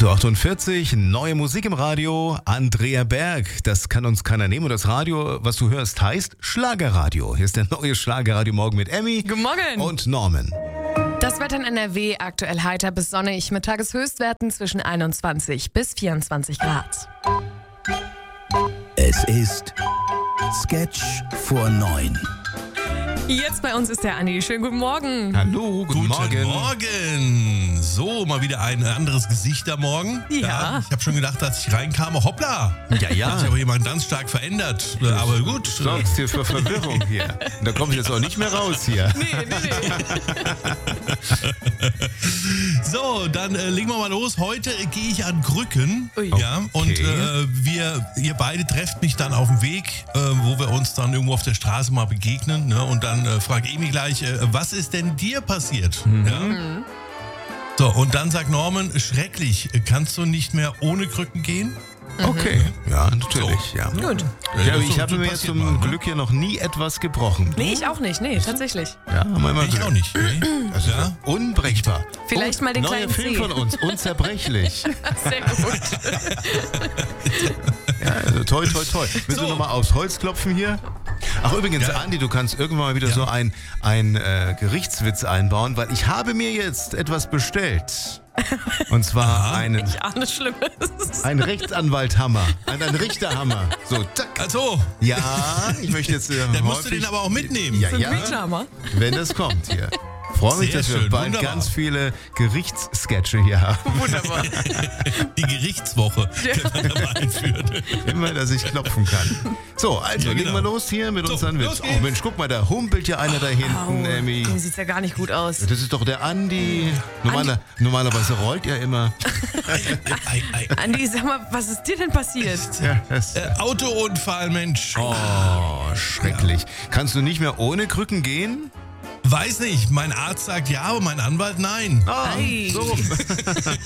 8:48 Uhr, neue Musik im Radio. Andrea Berg, das kann uns keiner nehmen. Und das Radio, was du hörst, heißt Schlagerradio. Hier ist der neue Schlagerradio Morgen mit Emmy. Guten Morgen. Und Norman. Das Wetter in NRW aktuell heiter bis sonnig mit Tageshöchstwerten zwischen 21 bis 24 Grad. Es ist Sketch vor 9. Jetzt bei uns ist der Andi. Schönen guten Morgen. Hallo, guten Morgen. Guten Morgen. So, mal wieder ein anderes Gesicht am Morgen. Ja. Ich habe schon gedacht, als ich reinkam, hoppla. Ja. Hat sich aber jemand ganz stark verändert. Aber gut. Sorgst hier für Verwirrung hier. Und da komme ich jetzt auch nicht mehr raus hier. Nee. So, dann legen wir mal los. Heute gehe ich an Krücken. Ui. Ja, und ihr beide trefft mich dann auf dem Weg, wo wir uns dann irgendwo auf der Straße mal begegnen. Ne? Und dann fragt Emi gleich, was ist denn dir passiert? Ja? So, und dann sagt Norman, schrecklich, kannst du nicht mehr ohne Krücken gehen? Okay, ja, natürlich. So. Ja. Gut. Ja, das ich habe mir passiert zum mal, ne? Glück hier noch nie etwas gebrochen. Nee, ich auch nicht. Nee, tatsächlich. Ja, haben wir immer Ich Glück. auch nicht. Nee. Also Ja? unbrechbar. Vielleicht mal den neuer kleinen Film Zeh. von uns, unzerbrechlich. Sehr gut. Ja, also toi. Willst du So. nochmal aufs Holz klopfen hier? Ach übrigens, Ja. Andi, du kannst irgendwann mal wieder so ein Gerichtswitz einbauen, weil ich habe mir jetzt etwas bestellt. Und zwar einen Ich ahne Schlimmes. ein Rechtsanwalthammer, ein Richterhammer. So, zack. Also, Ja, ich möchte jetzt dann musst du den aber auch mitnehmen. Ja, Ein ja, Reachhammer. wenn das kommt hier. Freue mich, Sehr dass wir schön, bald wunderbar. ganz viele Gerichtssketche hier haben. Wunderbar. Die Gerichtswoche können wir dabei einführen. Immer, dass ich klopfen kann. So, also Ja, legen genau. wir los hier mit So, unseren Witz. los Oh geht's. Mensch, guck mal, da humpelt ja einer da hinten, Emmy. Dem sieht's ja gar nicht gut aus. Das ist doch der Andi. Normalerweise rollt er immer. Ei. Andi, sag mal, was ist dir denn passiert? Ja, das, Autounfall, Mensch. oh, schrecklich. Kannst du nicht mehr ohne Krücken gehen? Weiß nicht, mein Arzt sagt ja, aber mein Anwalt nein. Ah, Ei. so rum.